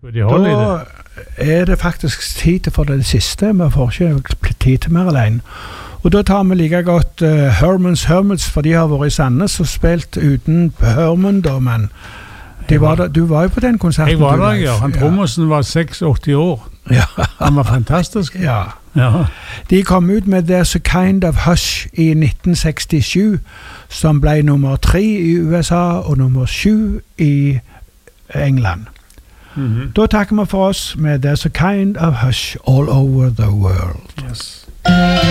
Da det faktisk tid for det siste. Vi får ikke tid til mer alene. Og da tar vi like godt Herman's Hermits, for de har vært i Sandnes og spilt uten Herman da, men du var jo på den konserten. Jeg var der, ja. Han Trommersen var 86 år. Ja. Han var fantastisk. Ja. Ja. De kom ut med There's a Kind of Hush i 1967, som ble nummer 3 i USA og nummer 7 i England. Da takker vi for oss med There's a Kind of Hush all over the world. Yes.